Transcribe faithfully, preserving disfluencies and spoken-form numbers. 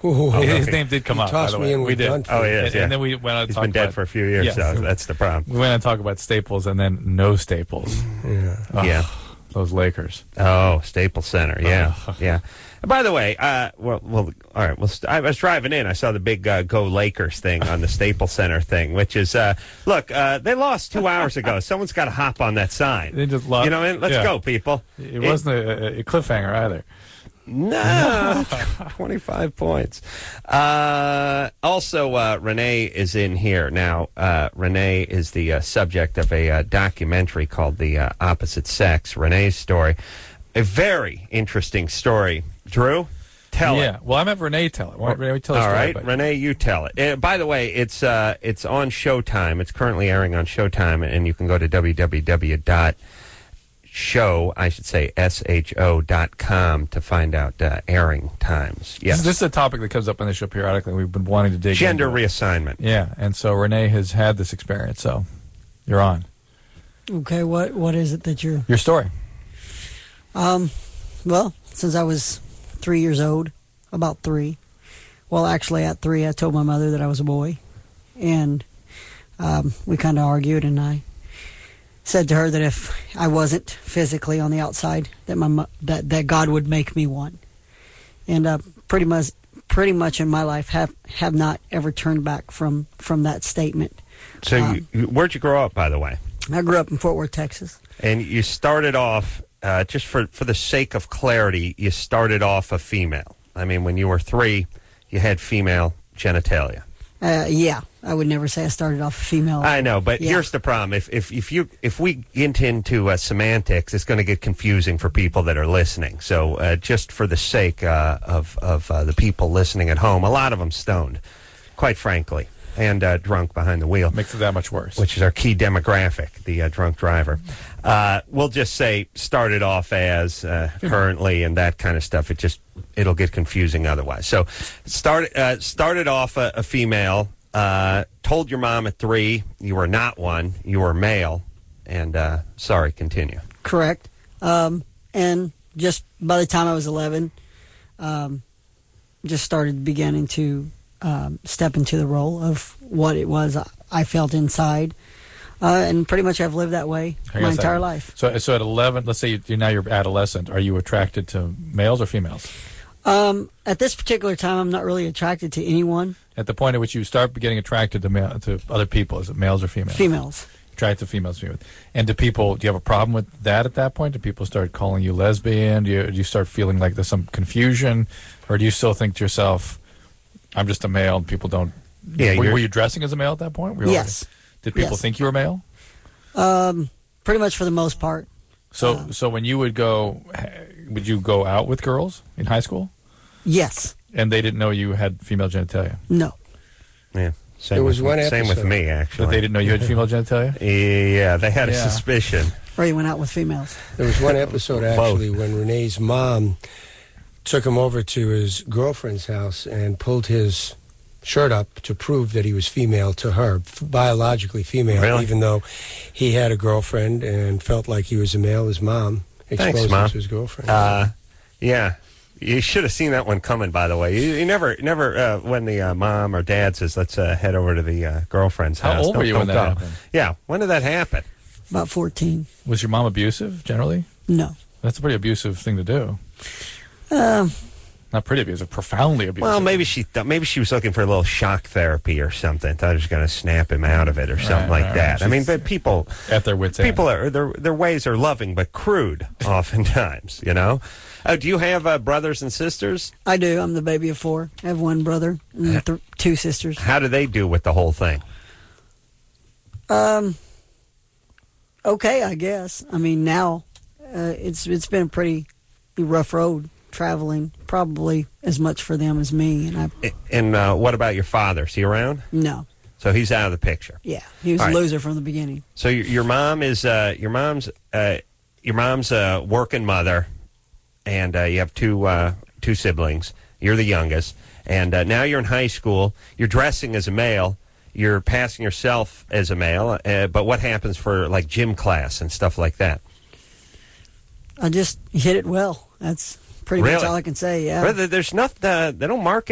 Ooh, Oh, His okay. name did come You up, by tossed the me way. in We with did. Dunphy. Oh, yeah. And, and then we went on to He's talk been dead about, for a few years, yes. so that's the problem. We went on to talk about Staples and then no Staples. Yeah. Oh, Yeah. Those Lakers. Oh, Staples Center, yeah, Oh. yeah. By the way, uh, well, well, all right. Well, st- I was driving in. I saw the big uh, "Go Lakers" thing on the Staples Center thing, which is, uh, look, uh, they lost two hours ago. Someone's got to hop on that sign. They just lost. You know, what I mean? Let's yeah. go, people. It, wasn't a, a cliffhanger either. No, twenty-five points. Uh, also, uh, Renee is in here now. Uh, Renee is the uh, subject of a uh, documentary called "The uh, Opposite Sex." Renee's story, a very interesting story. Drew, tell yeah. it. Well, I'm having Renee tell it. Why don't Renee tell us All right, about it? Renee, you tell it. Uh, by the way, it's uh, it's on Showtime. It's currently airing on Showtime, and you can go to w w w dot show, I should say, S H O dot com to find out uh, airing times. Yes. This is a topic that comes up on the show periodically. We've been wanting to dig Gender into it. reassignment. Yeah, and so Renee has had this experience, so you're on. Okay, what what is it that you're... Your story. Um, well, since I was three years old, about three, well, actually at three, I told my mother that I was a boy, and um, we kind of argued, and I said to her that if I wasn't physically on the outside, that my mo- that that God would make me one, and uh, pretty much pretty much in my life have have not ever turned back from from that statement. So, Um, you, where'd you grow up, by the way? I grew up in Fort Worth, Texas. And you started off, uh, just for, for the sake of clarity, you started off a female. I mean, when you were three, you had female genitalia. Uh, yeah, I would never say I started off a female. I know, but Yeah. here's the problem. If if if you if we get into uh, semantics, it's going to get confusing for people that are listening. So uh, just for the sake uh, of of uh, the people listening at home, a lot of them stoned, quite frankly, and uh, drunk behind the wheel, Makes it that much worse. which is our key demographic, the uh, drunk driver. Uh, we'll just say started off as uh, currently and that kind of stuff. It just it'll get confusing otherwise. So start uh, started off a, a female. Uh, told your mom at three you were not one, you were male, and uh, sorry, continue. Correct. Um, and just by the time I was eleven, um, just started beginning to um, step into the role of what it was I felt inside. Uh, and pretty much I've lived that way Hang my on a entire second. life. So, so at eleven, let's say you, you're now you're adolescent. Are you attracted to males or females? Um, at this particular time, I'm not really attracted to anyone. At the point at which you start getting attracted to male, to other people, is it males or females? Females. Attracted to females, females. And do people? Do you have a problem with that at that point? Do people start calling you lesbian? Do you, do you start feeling like there's some confusion, or do you still think to yourself, "I'm just a male"? And people don't. Yeah, Were, you're- were you dressing as a male at that point? Were you Yes. already- Did people Yes. think you were male? Um, pretty much for the most part. So, Uh, so when you would go, would you go out with girls in high school, Yes. and they didn't know you had female genitalia? No. Yeah, same There was with, one same with episode. me That actually. they didn't know you had female genitalia? Yeah, they had a Yeah. suspicion. Or you went out with females. There was one episode, actually, when Renee's mom took him over to his girlfriend's house and pulled his shirt up to prove that he was female to her, f- biologically female, Really? even though he had a girlfriend and felt like he was a male. His mom exposed Thanks, him Mom. to his girlfriend. Uh, yeah. You should have seen that one coming, by the way. You, you never, never, uh, when the uh, mom or dad says, let's uh, head over to the uh, girlfriend's How house. old were Don't- you when don't that go. happened? Yeah, when did that happen? About fourteen. Was your mom abusive generally? No. That's a pretty abusive thing to do. Um, Not pretty abusive, profoundly abusive. Well, maybe she thought, maybe she was looking for a little shock therapy or something. Thought it was going to snap him out of it or something Right, like right, that. right. I mean, but people, at their wits' end. people are their their ways are loving but crude, oftentimes. You know. Uh, do you have uh, brothers and sisters? I do. I'm the baby of four. I have one brother and th- two sisters. How do they do with the whole thing? Um, okay, I guess. I mean, now uh, it's it's been a pretty rough road traveling. Probably as much for them as me. And I And uh, what about your father? Is he around? no, So he's out of the picture. yeah, he was All a right. loser from the beginning. So your, your mom is uh, your mom's uh, your mom's a working mother, and uh, you have two uh, two siblings. You're the youngest, and uh, now you're in high school. You're dressing as a male. You're passing yourself as a male. Uh, but what happens for like gym class and stuff like that? I just hit it well. That's pretty much Really? all I can say. Yeah. Well, there- There's nothing. Uh, they don't mark